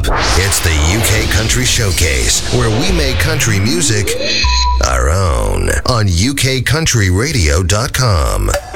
It's the UK Country Showcase, where we make country music our own on ukcountryradio.com.